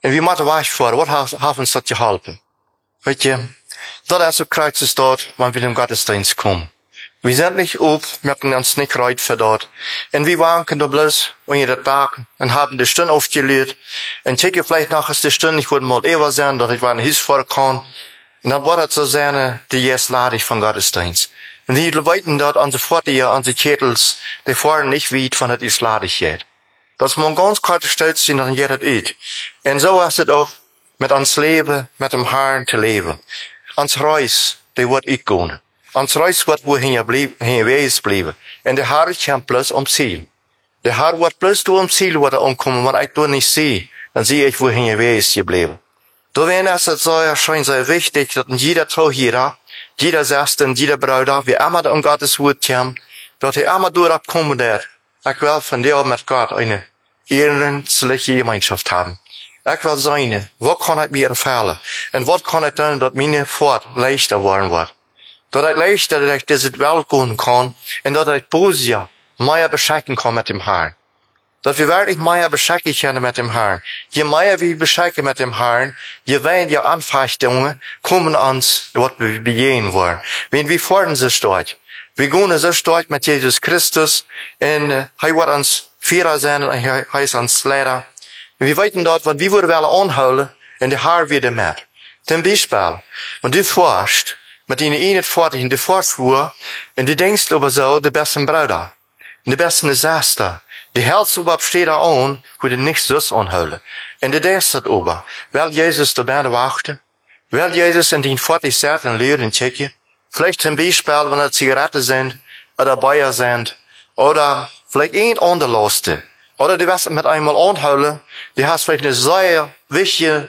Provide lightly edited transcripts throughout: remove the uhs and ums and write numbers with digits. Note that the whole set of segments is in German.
En wie moeten wij voor? Wat heeft ons dat geholpen? Weet je, dat is ook kruis dort, wanneer we in Gottesdienst kommen. Wir sind nicht möchten uns nicht reut für dort. Und wir wanken da bloß, wenn ihr das backen, und haben die Stunde aufgelehrt. Und checke vielleicht nachher die Stunde, ich würde mal eher sein, dass ich war ein Hiss vorkommen. Und dann war das so seine, die jetzt lade ich von Gottesdienst. Und die Leute dort an sofort hier, an die Kettels, die fahren nicht weit von das ist lade ich jetzt. Das muss man ganz kalt gestellt sein, dass jeder das ist. Und so ist es auch mit uns Leben, mit dem Herrn zu leben. Ans Reis, die wird ich gehen. Ans Reis wordt wohin wees blijven. En de Herr komt plus om ziel. De Herr wordt plus door om ziel worden omkomen, want ik door niet zie, dan zie ik wohin je wees gebleven. Daarom is het zo erschijnt zo wichtig, dat jeder Trouwhierer, jeder Sester en jeder Bruder, wie immer um Gottes Wort komt, dat hij immer doorkomen der. Ik wil van jou met God een ehrensliche Gemeinschaft haben. Ik wil zijn, wat kan ik meer ervaren? En wat kan ik doen, dat mijn voort leichter worden wordt? Dat ik leichter, dat ik dit wel doen kan, en dat ik posier meer bescheiden kan met dem Herrn. Dat we wirklich meer bescheiden kunnen met dem Herrn. Je meer we bescheiden met dem Herrn, je weniger Anfechtungen kommen uns, wat we begehen wollen. Wenn wir fordern so stark. Wir gehen so stark mit Jesus Christus, en hij wordt ons vierer zijn, en hij is ons leider. En we weten dat, wat we willen aanhouden, en de Herr weer met. Ten Beispiel, wenn du forschst, mit ihnen nicht fertig in der Fortfuhr, und du denkst aber so, die besten Brüder, die besten Schwester, die hältst aber steht da an, wo du nichts so anhöllen. Und du denkst das aber, weil Jesus dabei wachte, weil Jesus in den 40 Seiten lehrt in Tschechien, vielleicht zum Beispiel, wenn es Zigaretten sind, oder Bayer sind, oder vielleicht ein Anderlaste, oder du wirst mit einmal anhöllen, du hast vielleicht eine sehr wichtige,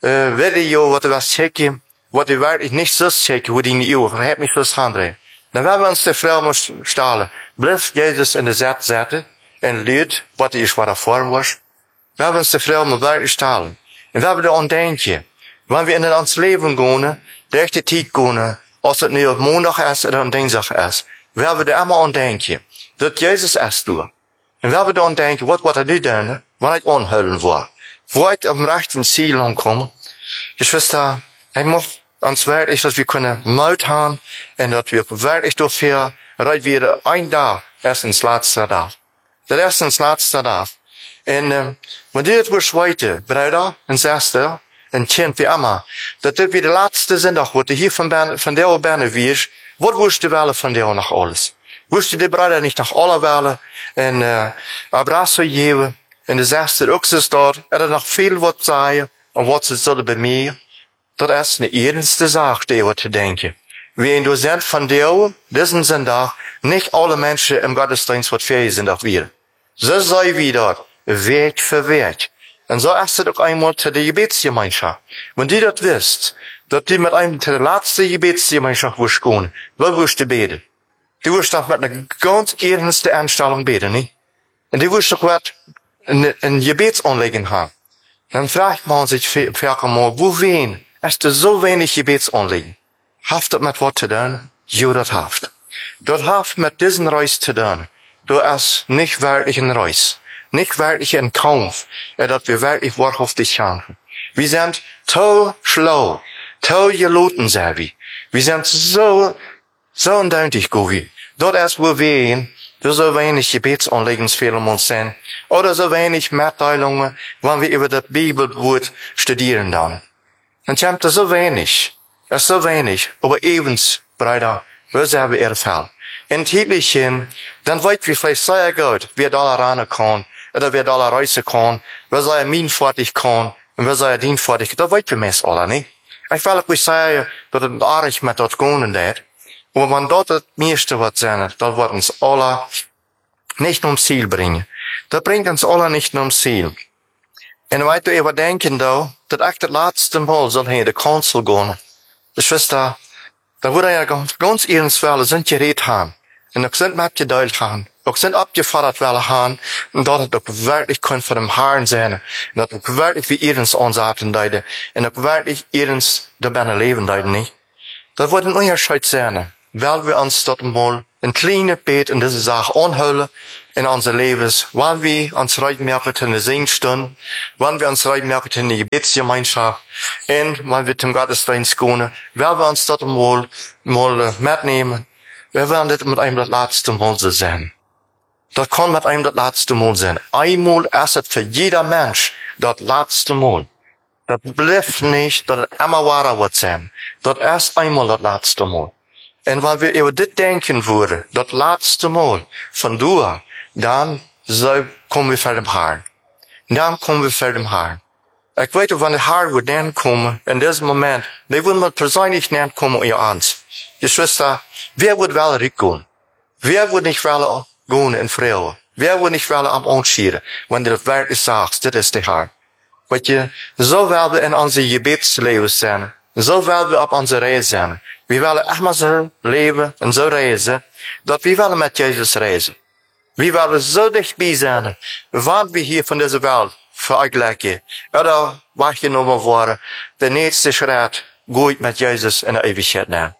Video, was du wirst checken, wat du wirklich nicht so checken, wo die in die Uhr, hat mich das handelt. Dann werden wir uns die Frau stellen, blijft Jesus in de zet zetten, en leert wat is wat er vorm was. We hebben uns die Frau mal wirklich stellen. En we hebben er aan denken, wanneer we in ons leven gaan, de echte tijd gaan, als het nu op maandag is of op dinsdag is, we hebben er allemaal aan denken, dat Jezus is door. En we hebben er aan denken, wat wordt er nu doen, wanneer ik aanhullen word. Voor ik op mijn rechten ziel aankomen. Geschwister, ik mag ons wirklich, dass wir können Mut haben, und dass wir wirklich dafür, dass wir ein Tag erst ins letzte Tag. Das erst ins letzte Tag. Und, wenn du das wirst weiter, Bruder und Schwester, und Kind wie immer, dass das wie der letzte Sonntag, wo du hier von der Berne wirst, was wirst du wählen von dir noch alles? Wirst du die Bruder nicht nach aller wählen, und, Abrazo geben, und die Schwester auch so dort, noch viel was sagen, und was sie sollen bei mir? Dat is een eerste zaak, die we te denken. Wie een docent van Deo, diesen Sonntag, nicht alle Menschen im Gottesdienst wat fähig sind auch wir. So sei wie dort, Weg für Weg. Und so ist es auch einmal zu der Gebetsgemeinschaft. Wenn du das wisst, dass du mit einem zu der letzten Gebetsgemeinschaft wirst gehen, wo wirst du beten? Du wirst doch mit einer ganz ernsten Einstellung beten, nicht? Und du wirst doch wat ein Gebetsanliegen haben. Dann fragt man sich vielleicht mal, wo wen? Ist er so wenig Gebetsanliegen? Haft das mit was zu tun? Jo, das haft. Das haft mit diesen Reis zu tun. Du ist nicht wirklich ein Reis. Nicht wirklich ein Kampf, dass wir wirklich wahrhaftig kämpfen. Wir sind toll schlau. Toll geloten, sind wir. Wir sind so undeutlich gut. Das ist, wo wir so wenig Gebetsanliegen fehlen uns sind. Oder so wenig Mitteilungen, wenn wir über das Bibelwort studieren dann. Dann kommt es so wenig. Es ist so wenig. Aber evens, Bruder, was haben wir erfahren? In Titelchen, dann weit wir vielleicht sehr gut, wer da ran kann, oder wer da reisen kann, wer sei mein fertig kann, und wer sei den fertig, da weit wir meist alle, nicht? Ich will auch sagen, dass es arg mit dort gehen wird. Aber wenn dort das meiste was sein, das wird uns alle nicht ums Ziel bringen. Das bringt uns alle nicht ums Ziel. En weet u even denken dat ik het laatste Mal zal in de kansel gaan. De Schwester, da wurde ja ganz ernstwelle sind geredet haben. Und auch sind mitgedeelt haben. Auch sind abgefordert werden haben. Und dat het ook wirklich kon von dem Herrn sein. Und dat ook wirklich wie ihrens ansaten deiden. Und ook wirklich ihrens dabei leben deiden nicht. Dat wordt een Unterschied sein. Weil wir uns dort mal ein kleines Bett in diese Sache anholen. in onze levens, wanneer we ons rijk maken in de zingstunden, wanneer we ons rijk maken in de gebetsgemeenschap, en wanneer we zum Gottesdienst gaan, willen we ons dat mal metnemen. We willen dit met einem das laatste Mal zijn. Dat kan met einem das laatste Mal zijn. Einmal ist es für jeder Mensch das laatste Mal. Dat blijft niet dat het immer wahrer wird sein. Dat ist einmal das laatste Mal. En wanneer we over dit denken würden, dat laatste Mal von du, dann kommen wir vor dem Herrn. Dan komen we voor dem Herrn. Ik weet ook, wanneer de Herr wordt dan komen, in diesem Moment, die wil man persoonlijk niet komen in je ans. Je Schwester, wer wird wel rijk gaan? Wer wird nicht wel gaan in vrede? Wer wird nicht wel am ontschieden? Wanneer dat werkelijk zegt, dit is de Herr. Weet je, zo willen we in onze gebedsleven zijn. Zo willen we op onze reis zijn. We willen echt maar zo leven en zo reizen, dat we willen met Jezus reizen. We willen zo dichtbij zijn, want we hier van deze wereld vergelijken. Oder wachtgenomen worden, de nächste Schritt geht met Jezus in de eeuwigheid na.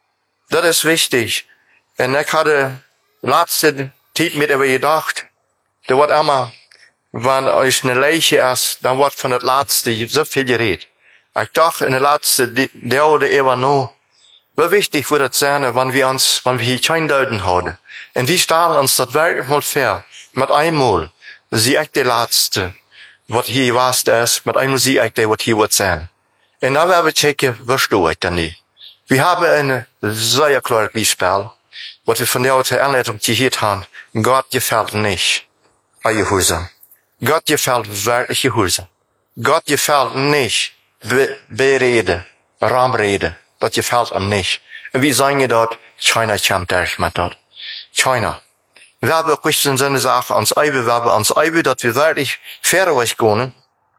Dat is wichtig. En ik had de laatste tijd met over gedacht, er wordt immer, wanneer als een leegje is, dan wordt van het laatste zoveel gereed. Ik dacht in de laatste deel de eeuw nog, wie wichtig wordt het zijn, wanneer we hier geen duiden houden. En wie stellen ons dat werkelijk mal ver, met eenmaal, zie ik de laatste, wat hier was is, met eenmaal zie ik de wat hier wordt zijn. En dan werden we checken, waar stoor ik dan niet. We hebben een zeer klaar Beispiel, wat we van der Anleitung gehört haben. Gott gefällt nicht bei Gehorsam. Gott gefällt wirklich Gehorsam. Gott gefällt nicht bereden, Raamreden. Dat gefällt ihm nicht. En wie sagen dort? China kommt durch mit dort. China. Wir haben auch in seine Sache ans Eibe, wir haben ans Eibe, dass wir wirklich fairerweise gehen.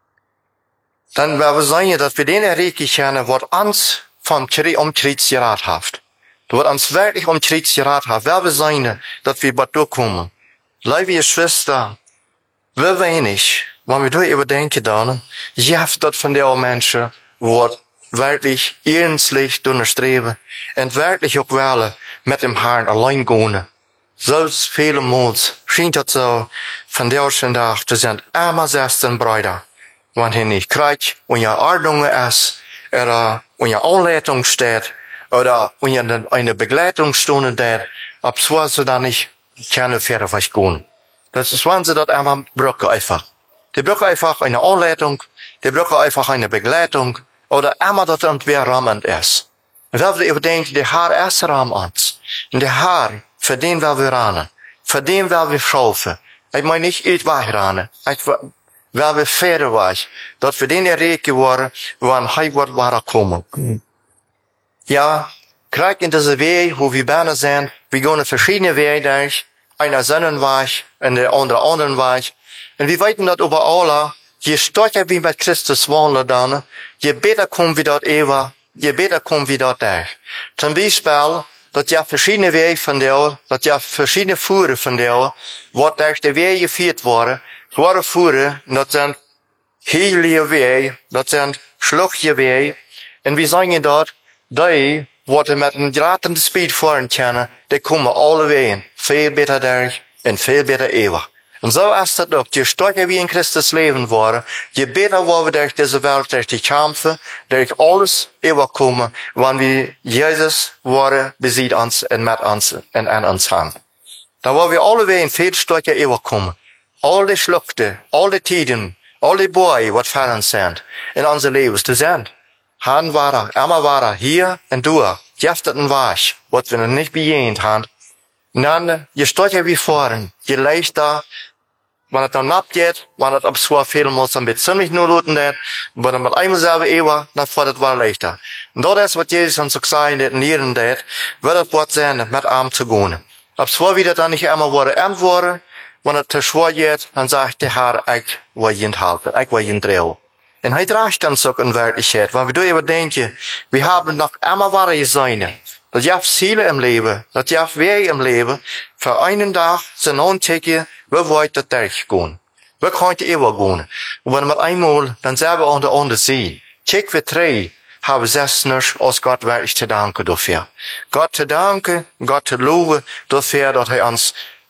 Dann werden wir sagen, dass wir den erreichen können, was uns von Krieg gerat hat. Was uns wirklich Krieg gerat hat, werden wir sagen, dass wir bald durchkommen. Liebe Schwester, wir wenig, wenn wir da überdenken dann, jeft das von der Menschen, was wirklich ernstlich durchstreben und wirklich auch wollen mit dem Herrn allein gehen. Selbst viele Mals scheint das so von der ersten Tag, das sind immer 16 Brüder. Wenn er nicht kriegt, und ja Ordnung ist, oder und ja Anleitung steht, oder und ja eine Begleitungsstunde steht, ab so sie dann nicht keine Pferde gehen. Das ist, wenn sie das einmal brauchen einfach. Die brauchen einfach eine Anleitung, die brauchen einfach eine Begleitung, oder immer dat het weer rammend is. En wel we denken, de Herr is ram ons. En de Herr, voor den wel we ranen. Voor den wel we schaufen. Ik meen niet iets wegranen. Ik wel we verder was. Dat we den erreichen worden, wanneer hij wordt waar komen. Ja, kijk in deze weg, hoe we bijna zijn. We gaan verschillende wegen durch. Einer Sonnenweg en de andere anderen weg. En we weten dat over alle. Je stärker wie mit Christus wandelt dann, je beter kommen wir dort je beter kommen wir dort durch. Zum Beispiel, dat ja verschiedene Wege von der, dat ja verschiedene Fuhren von der, wat durch de Wege geführt worden, zware Fuhren, dat sind heilige Wege, dat sind schluchtige Wege, en wir sagen dort, die, wat met een gratende speed fahren können, die kommen alle Wegen viel beter durch en viel beter ewig. Und so ist das auch. Je stärker wir in Christus leben wollen, je besser wollen wir durch diese Welt, durch die Kämpfe, durch alles überkommen, wenn wir Jesus wollen, besiegt uns und mit uns und an uns haben. Da wollen wir alle Wegen viel stärker überkommen. All die Schluchten, all die Tiden, all die Bäume, was für uns sind, in unser Leben zu sein. Haben wir, immer war hier und durch, jefteten Weg, was wir noch nicht begehend haben. Und dann, je stärker wir fahren, je leichter, wenn es dann abgeht, wenn es ab so viel muss, dann wird es ziemlich nur looten, wenn er mit einem selber ewa, dann fährt es war leichter. Und das ist, was Jesus uns so gesagt hat, in ihren Tät, wird es Wort sein, mit Arm zu gehen. Ab so wieder dann nicht einmal wurde, wenn es zu schwer geht, dann sagt der Herr, ich will ihn halten, ich will ihn drehen. Und er reicht uns auch in Wirklichkeit, weil wir da überdenken, wir haben noch immer wahre Seine. Dat je Ziele im Leben, dat je Wege im Leben, für einen Tag sind Antike, wir wollen das durchgehen. Wir können immer gehen. Und wenn wir einmal, dann selber wir unter uns sehen. Kijk, wir drei haben selbst als Gott wirklich zu danken dafür. Gott zu danken, Gott zu loben dafür, dass er uns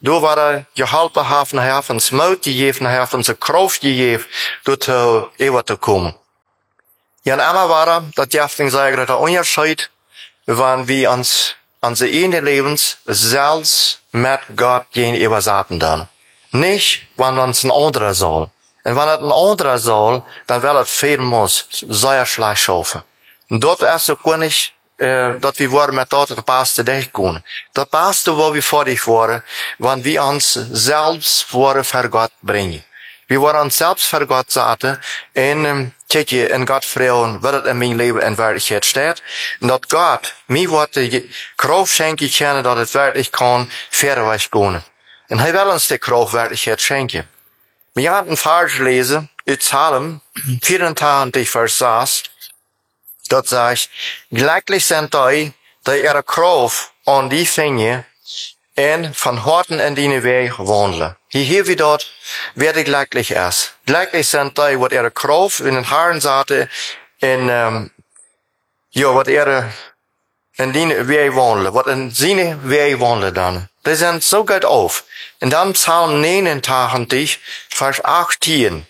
Du war er geholpen haben, hij heeft ons moed gegeven, hij heeft ons kracht gegeven, door te eeuwen te komen. Ja, en einmal war er, dat Jefting zei, dat der Unterschied, wann wir uns onze ene Lebens selbst mit Gott gegenüber zaten dann. Nicht, wann uns ein anderer soll. Und wenn es ein anderer soll, dann wird es fehlen muss, sehr schlecht schaffen. Und dort ist es auch nicht, dat wir worden mit dort das Beste durchgehen. Das Beste, wo wir vor dich waren, wenn wir uns selbst vor Gott bringen. Wir wollen uns selbst vor Gott zaten en kijk en Gott vragen wat het in mijn leven in werkelijkheid staat. En dat Gott mij wordt de kracht schenken kunnen dat het werkelijk kan verder gaan. En hij wil ons de kracht werkelijkheid schenken. Wir hatten een vers lezen uit Psalm 24 vers 6. Dat zegt, gelijkelijk zijn die ihre kracht aan die vinden en van harten in die weg wandelen. Hier wie dort, wer die gleichlich ist. Gleichlich sind die, wat ihre Kraft in den Haaren zaten, wat ihre in die weg wandelen, wat in seine weg wandelen dan. Die sind so gut auf. Und dann Psalm 89, Vers 18.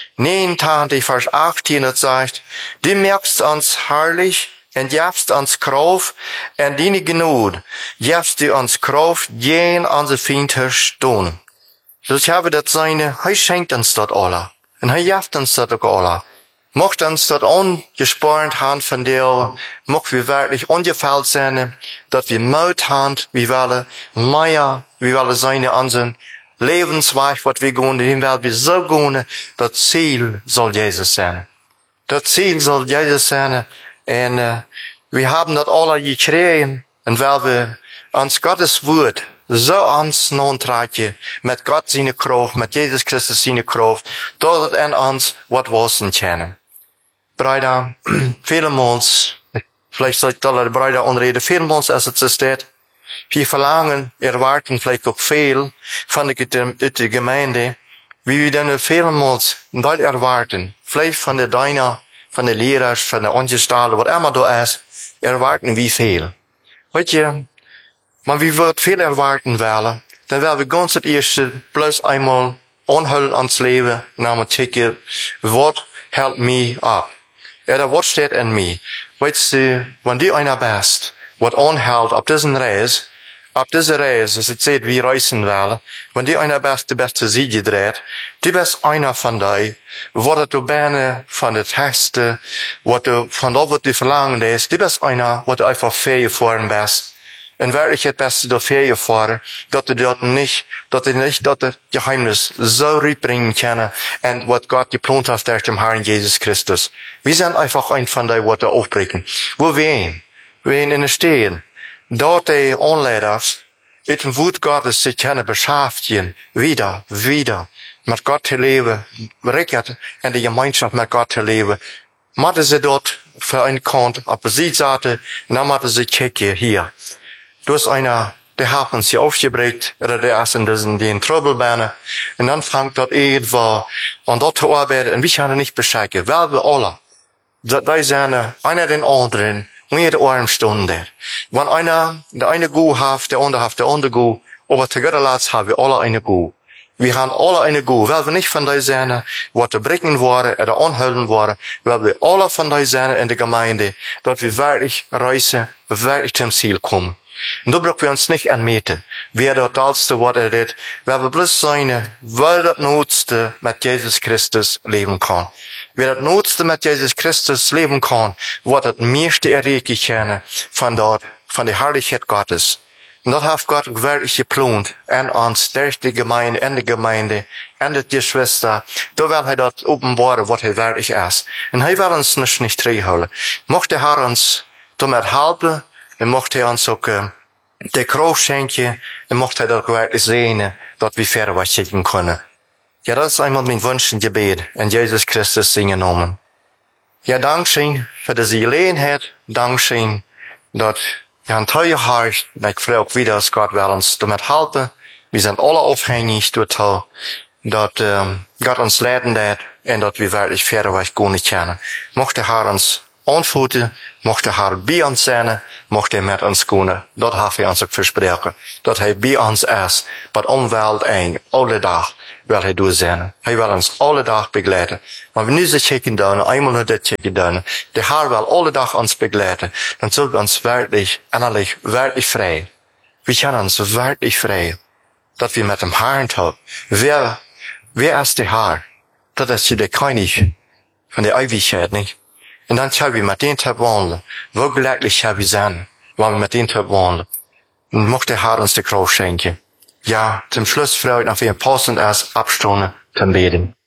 89, Vers 18, das sagt, du merkst uns herrlich, en jefst ons kraft, en die genoeg, jefst du ons kraft, geen onze vrienden stonen. Dus hebben dat zijn, hij schenkt ons dat alle. En hij jeft ons dat ook alle. Mocht ons dat ongespaard haben van deel, mocht we werkelijk ongeveld zijn, dat we moed hebben, we willen meer, we willen zijn onze levensweg, wat we gaan, die willen we zo gaan, dat ziel zal Jezus zijn. Dat ziel zal Jezus zijn. En wir haben das alle gekregen, und weil wir ans Gottes Wort so ans non-tragen, mit Gott seine Kraft, mit Jesus Christus seine Kraft, dass es in uns was wissen können. Brüder, vielmals, vielleicht soll ich da die Brüder anreden, vielmals ist es steht, wir verlangen, erwarten vielleicht auch viel von der Gemeinde, wie wir denn vielmals das erwarten, vielleicht von der deiner, van de leraars, van de ongestalten, wat immer da ist, erwarten wie viel. Weet je, maar wie wird viel erwarten willen, dann werden wir ganz das erste bloß einmal anhüllen ans Leben, namens checken, wat hält mich ab? Oder wat steht in mir? Weißt du, wenn du einer bist, wat anhält auf diesen Reis, auf dieser Reise, als ich sehe, wie reisen wollen, wenn du einer bist, du bist zu Siege dreht, du bist einer von dir, wat du bene von der Texte, wat du von da, wat du verlangen ist, du bist einer, wat du einfach fähig fahren bist. In Wirklichkeit bist du da fähig fahren, dass du dort nicht, dass das Geheimnis so rüberbringen kann, und wat Gott geplant hat durch den Herrn Jesus Christus. Wir sind einfach ein von dir, wat du aufbringen. Wo wir in der Stehen, dort die Anleiters, mit dem Wort Gottes sich können beschäftigen, wieder, mit Gott zu leben, recht in die Gemeinschaft mit Gott zu leben. Machte sie dort für einen Kant auf der Seite, und dann machte sie kicken hier. Du hast einer, der hat uns hier aufgebracht, oder der ist in den Troublebänden, und dann fängt dort irgendwo an dort zu arbeiten, und wir können nicht bescheiken, weil wir alle, da sind einer den anderen, und jede Armstunde. Wenn der eine Gu hat, der andere Gu, aber zu guter Letzt haben wir alle eine Gu. Wir haben alle eine Gu, weil wir nicht von der sein, was zu bringen waren, oder anhüllen waren, weil wir alle von der sein in der Gemeinde, dass wir wirklich reisen, wirklich zum Ziel kommen. Und da brauchen wir uns nicht anmeten, wer das Tollste, was ist, weil wir bloß sein, weil das Notste mit Jesus Christus leben kann. Wer das Notste mit Jesus Christus leben kann, was das meiste erreichen kann von dort, von der Herrlichkeit Gottes. Und das hat Gott wirklich geplant, in uns, durch die Gemeinde, in der Gemeinde, in der Geschwister. Da will er das offenbaren, was er wirklich ist. Und er will uns nicht reinholen. Mochte er uns damit helfen, und mochte er uns auch die Kraft schenken, und mochte er das wirklich sehen, dass wir verder was schicken können. Ja, das ist einmal mein Wunsch und Gebet in Jesus Christus seinen Namen. Ja, Dankeschön für diese Gelegenheit. Dankeschön, dass ja ein teuer Hart, ich frage auch wieder, dass Gott will uns damit helfen. Wir sind alle aufhängig durch dass Gott uns leiten wird und dass wir wirklich verder was gehen können. Mochte Herr uns aanvoeten, mocht hij bij ons zijn, mocht hij met ons kunnen. Dat heeft hij ons ook versproken. Dat hij bij ons is, wat onweld en alle dag wil hij doen zijn. Hij wil ons alle dag begeleiden. Maar we nu dit checken doen, eenmaal nu dit checken doen, de Heer wil alle dag ons begeleiden. Dan zullen we ons werkelijk, innerlijk, werkelijk vrij. We gaan ons werkelijk vrij. Dat we met hem Heer hebben. Wer ist der Herr? Dat is de König van de eeuwigheid, niet? En dan gaan we met den te wandelen. Hoe gelukkig gaan we zijn, wanneer we met den te wandelen. En mocht de Herr ons de kracht schenken. Ja, zum Schluss freut noch wie ein passend ist, abstunden zum Beten.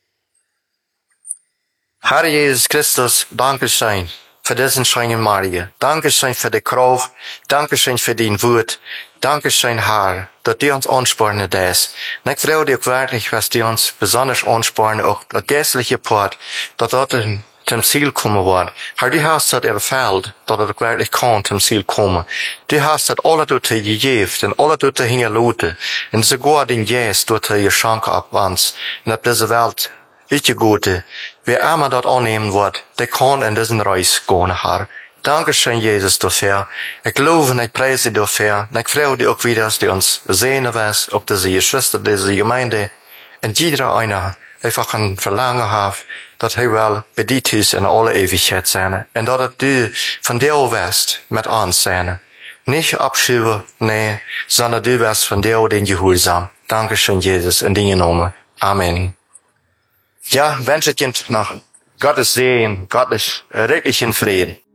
Herr Jesus Christus, Dankeschön für diesen schönen Maria. Dankeschön für die Kraft. Dankeschön für dein Wort. Dankeschön, Herr, dass die uns anspornen das. Und ich freue dich auch wirklich, was die uns besonders anspornen, auch das geistliche Part, dass dort zum Ziel kommen wird. Herr, du hast das erfüllt, dass es wirklich kann zum Ziel kommen. Du hast das alle dort gegeben, und alle dort hingelassen, und sogar den Jesus dort geschenkt ab uns. Und auf diese Welt, ich Gute, wer immer dort annehmen wird, der kann in diesen Reis gehen, Herr. Dankeschön, Jesus, dafür. Ich glaube und ich preise dich dafür. Und ich freue dich auch wieder, dass du uns sehen wirst, ob diese Geschwister, diese Gemeinde, und jeder einer einfach ein Verlangen hat, dass er will bei dir in alle Ewigkeit sein. Und dass du von dir wirst mit uns sein. Nicht abschieben, nee, sondern du wirst von dir den Gehorsam. Dankeschön, Jesus, in deinem Namen. Amen. Ja, wünsche ich dir noch Gottes Segen, Gottes redlichen Frieden.